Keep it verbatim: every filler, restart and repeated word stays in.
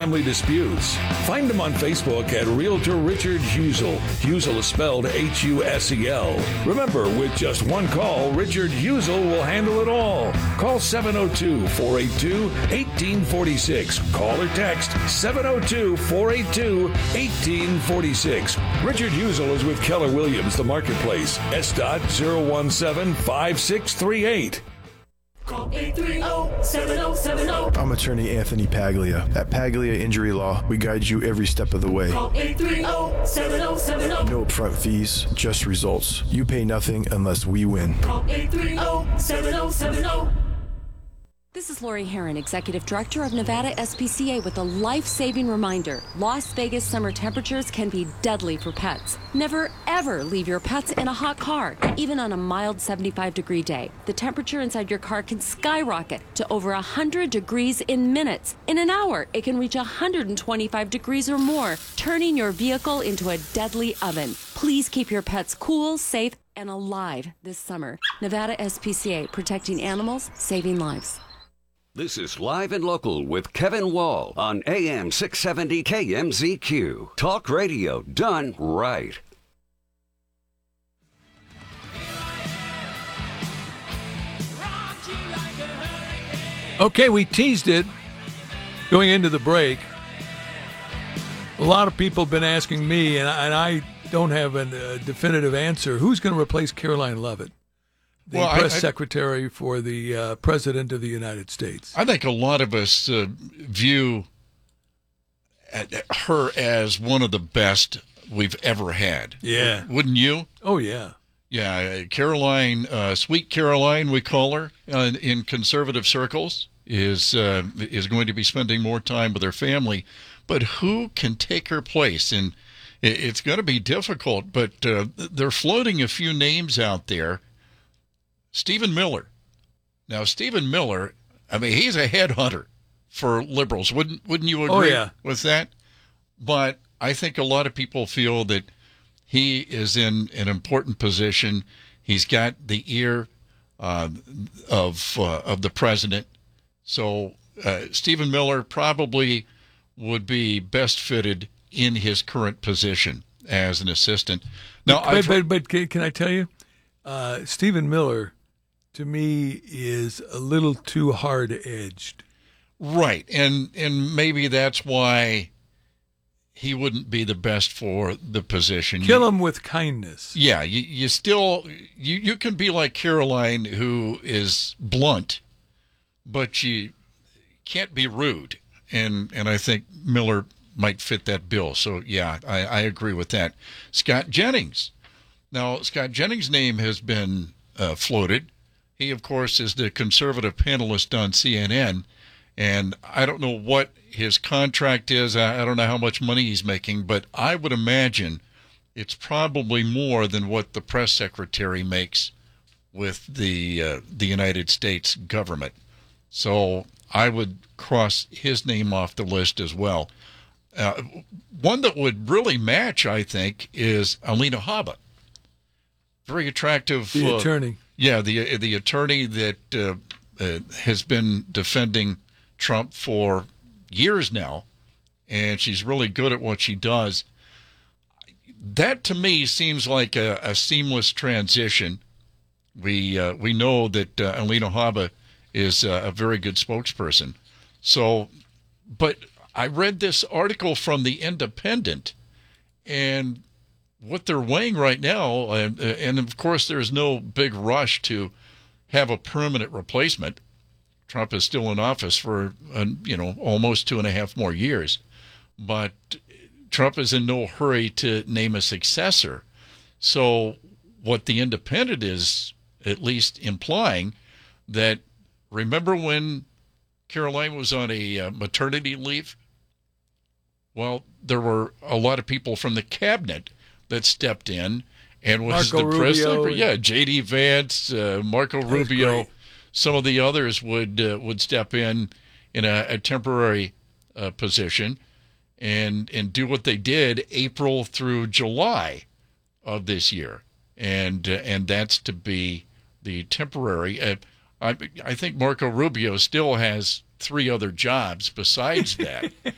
family disputes. Find him on Facebook at Realtor Richard Husel. Husel is spelled H U S E L. Remember, with just one call, Richard Husel will handle it all. Call seven oh two, four eight two, one eight four six. Call or text seven oh two, four eight two, one eight four six. Richard Husel is with Keller Williams, the marketplace. S dot zero one seven five six three eight. Call eight three zero, seven zero seven zero. I'm attorney Anthony Paglia. At Paglia Injury Law, we guide you every step of the way. Call eight three zero, seven zero seven zero. No upfront fees, just results. You pay nothing unless we win. Call eight three zero, seven zero seven zero. This is Lori Heron, Executive Director of Nevada S P C A, with a life-saving reminder. Las Vegas summer temperatures can be deadly for pets. Never, ever leave your pets in a hot car, even on a mild seventy-five degree day. The temperature inside your car can skyrocket to over one hundred degrees in minutes. In an hour, it can reach one hundred twenty-five degrees or more, turning your vehicle into a deadly oven. Please keep your pets cool, safe, and alive this summer. Nevada S P C A, protecting animals, saving lives. This is Live and Local with Kevin Wall on A M six seventy K M Z Q. Talk radio done right. Okay, we teased it going into the break. A lot of people have been asking me, and I, and I don't have a uh, definitive answer. Who's going to replace Caroline Leavitt, the well, press I, I, secretary for the uh, President of the United States? I think a lot of us uh, view her as one of the best we've ever had. Yeah. Wouldn't you? Oh, yeah. Yeah, Caroline, uh, Sweet Caroline, we call her uh, in conservative circles, is uh, is going to be spending more time with her family. But who can take her place? And it's going to be difficult, but uh, they're floating a few names out there. Stephen Miller. Now, Stephen Miller, I mean, he's a headhunter for liberals. Wouldn't wouldn't you agree oh, yeah. with that? But I think a lot of people feel that he is in an important position. He's got the ear uh, of uh, of the president. So uh, Stephen Miller probably would be best fitted in his current position as an assistant. Now, but, but, but can, can I tell you, uh, Stephen Miller, to me, is a little too hard-edged. Right, and and maybe that's why he wouldn't be the best for the position. Kill you, him with kindness. Yeah, you, you still you, you can be like Caroline, who is blunt, but you can't be rude. And and I think Miller might fit that bill. So yeah, I, I agree with that. Scott Jennings. Now, Scott Jennings' name has been uh, floated. He, of course, is the conservative panelist on C N N. And I don't know what his contract is. I don't know how much money he's making, but I would imagine it's probably more than what the press secretary makes with the uh, the United States government. So I would cross his name off the list as well. Uh, one that would really match, I think, is Alina Habba. Very attractive. The uh, attorney. Yeah, the the attorney that uh, uh, has been defending Trump for years now, and she's really good at what she does. That, to me, seems like a, a seamless transition. We uh, we know that uh, Alina Habba is uh, a very good spokesperson. So, but I read this article from The Independent, and what they're weighing right now, uh, and of course there's no big rush to have a permanent replacement. Trump is still in office for, uh, you know, almost two and a half more years. But Trump is in no hurry to name a successor. So what The Independent is at least implying that, remember when Caroline was on a uh, maternity leave? Well, there were a lot of people from the cabinet that stepped in and was Marco the president. Rubio. Yeah, J D. Vance, uh, Marco Rubio. Great. Some of the others would uh, would step in in a, a temporary uh, position and and do what they did April through July of this year, and uh, and that's to be the temporary. Uh, I I think Marco Rubio still has three other jobs besides that.